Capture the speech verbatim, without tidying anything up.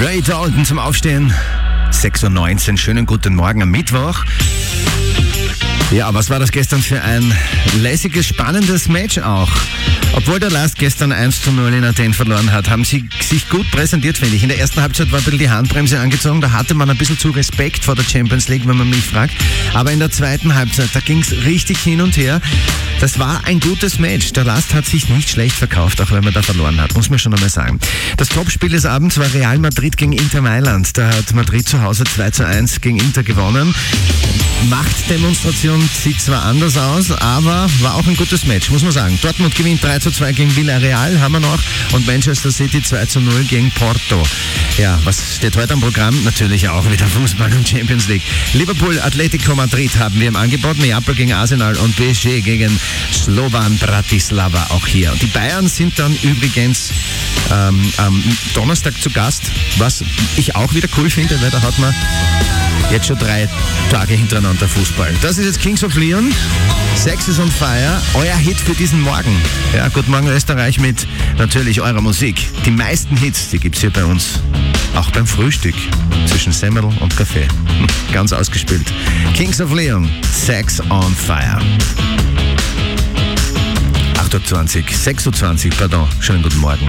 Ray Dalton zum Aufstehen. sechs Uhr neunzehn. Schönen guten Morgen am Mittwoch. Ja, was war das gestern für ein lässiges, spannendes Match auch. Obwohl der Last gestern eins zu null in Athen verloren hat, haben sie sich gut präsentiert, finde ich. In der ersten Halbzeit war ein bisschen die Handbremse angezogen, da hatte man ein bisschen zu Respekt vor der Champions League, wenn man mich fragt. Aber in der zweiten Halbzeit, da ging es richtig hin und her. Das war ein gutes Match. Der Last hat sich nicht schlecht verkauft, auch wenn man da verloren hat, muss man schon einmal sagen. Das Topspiel des Abends war Real Madrid gegen Inter Mailand. Da hat Madrid zu Hause zwei zu eins gegen Inter gewonnen. Machtdemonstration sieht zwar anders aus, aber war auch ein gutes Match, muss man sagen. Dortmund gewinnt drei zu zwei gegen Villarreal, haben wir noch, und Manchester City zwei zu null gegen Porto. Ja, was steht heute am Programm? Natürlich auch wieder Fußball und Champions League. Liverpool, Atletico Madrid haben wir im Angebot, Neapel gegen Arsenal und P S G gegen Slovan Bratislava auch hier. Und die Bayern sind dann übrigens ähm, am Donnerstag zu Gast, was ich auch wieder cool finde, weil da hat man jetzt schon drei Tage hintereinander Fußball. Das ist jetzt Kings of Leon. Sex is on Fire. Euer Hit für diesen Morgen. Ja, guten Morgen Österreich mit natürlich eurer Musik. Die meisten Hits, die gibt's hier bei uns. Auch beim Frühstück. Zwischen Semmel und Kaffee. Ganz ausgespielt. Kings of Leon. Sex on Fire. acht Uhr zwanzig, sechs Uhr zwanzig, pardon. Schönen guten Morgen.